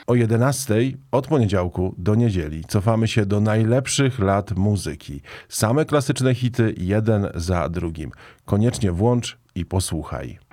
o 11 od poniedziałku do niedzieli cofamy się do najlepszych lat muzyki. Same klasyczne hity, jeden za drugim. Koniecznie włącz i posłuchaj.